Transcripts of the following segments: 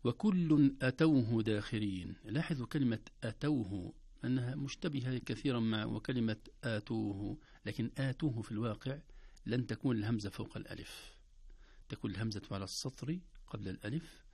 وكل أتوه داخرين. لاحظوا كلمة أتوه أنها مشتبهة كثيرا مع وكلمة آتوه، لكن آتوه في الواقع لن تكون الهمزة فوق الألف، تكون الهمزة على السطر قبل الألف،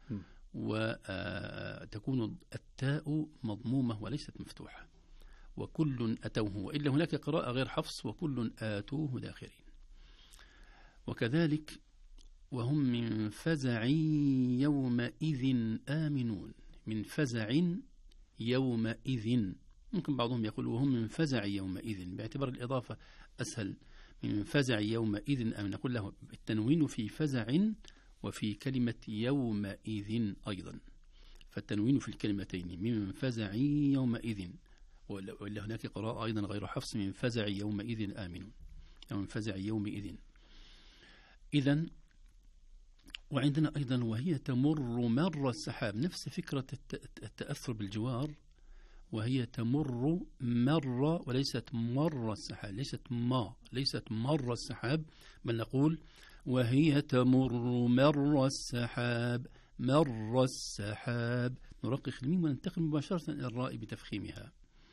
وتكون التاء مضمومة وليست مفتوحة. وكل أتوه، وإلا هناك قراءة غير حفص وكل آتوه داخرين. وكذلك وهم من فزع يومئذ آمنون. من فزع يومئذ، ممكن بعضهم يقول وهم من فزع يومئذ باعتبار الإضافة أسهل. من فزع يومئذ آمن، نقول له التنوين في فزع وفي كلمة يومئذ أيضا، فالتنوين في الكلمتين من فزع يومئذ. وإلا هناك قراءة أيضا غير حفص من فزع يومئذ آمنون أو من فزع يومئذ. إذن وعندنا أيضا وهي تمر مر السحاب، نفس فكرة التأثر بالجوار، وهي تمر مر وليست مر السحاب، ليست مر السحاب، بل نقول وهي تمر مر السحاب، مر السحاب، نرقق الميم وننتقل مباشرة إلى الراء بتفخيمها.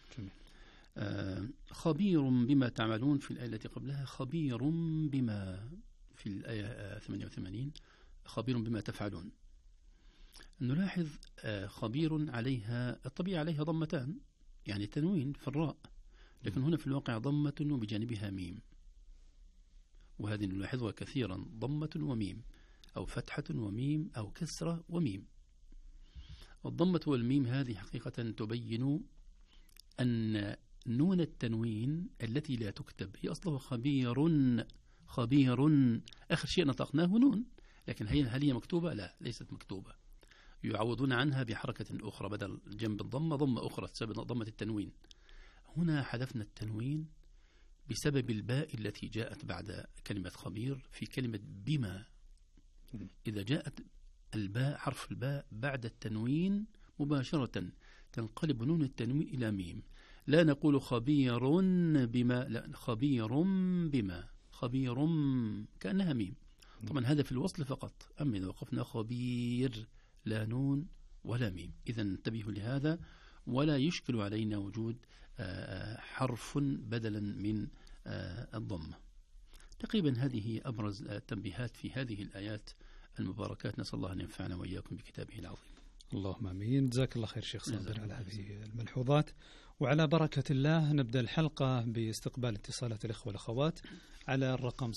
خبير بما تعملون في الآية التي قبلها، خبير بما في الآية 88 خبير بما تفعلون. نلاحظ خبير عليها الطبيعة عليها ضمتان، يعني تنوين في الراء، لكن هنا في الواقع ضمة وبجانبها ميم، وهذه نلاحظها كثيرا، ضمة وميم أو فتحة وميم أو كسرة وميم. الضمة والميم هذه حقيقة تبين أن نون التنوين التي لا تكتب هي أصله خبير، خبير آخر شيء نطقناه نون، لكن هل هي مكتوبة؟ لا، ليست مكتوبة، يعوضون عنها بحركة أخرى، بدل جنب الضمة ضمة أخرى تسبب ضمة التنوين. هنا حذفنا التنوين بسبب الباء التي جاءت بعد كلمة خبير في كلمة بما. إذا جاءت الباء حرف الباء بعد التنوين مباشرة تنقلب نون التنوين إلى ميم، لا نقول خبير بما، لا، خبير بما، خبير كأنها ميم. طبعا هذا في الوصل فقط، أما إذا وقفنا خبير لا نون ولا ميم. إذا انتبهوا لهذا، ولا يشكل علينا وجود حرف بدلا من الضمة. تقريبا هذه هي أبرز التنبيهات في هذه الآيات المباركات. نسأل الله أن ينفعنا وإياكم بكتابه العظيم. اللهم آمين. جزاك الله خير شيخ صابر على هذه الملحوظات. وعلى بركة الله نبدأ الحلقة باستقبال اتصالات الإخوة والأخوات على الرقم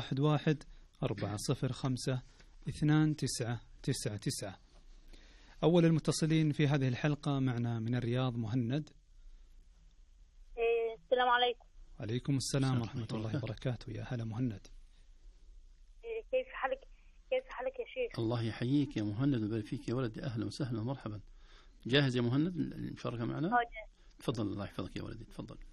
011-405-2999. أول المتصلين في هذه الحلقة معنا من الرياض مهند. السلام عليكم. عليكم السلام ورحمة الله وبركاته. يا هلا مهند. كيف حالك يا شيخ؟ الله يحييك يا مهند ويبارك فيك يا ولدي، أهلا وسهلا ومرحبا. جاهز يا مهند المشاركة معنا؟ جاهز. تفضل، الله يحفظك يا ولدي، تفضل.